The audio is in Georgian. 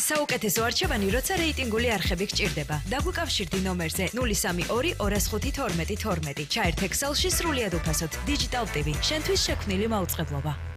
საუკეთესო არჩევანი, როცა რეიტინგული არხები გჭირდება. დაგვიკავშირდი ნომერზე 032 205 12 12. ჩაერთ Excel-ში სრულიად უფასოდ. Digital TV. შენთვის შექმნილი მაუწყებლობა.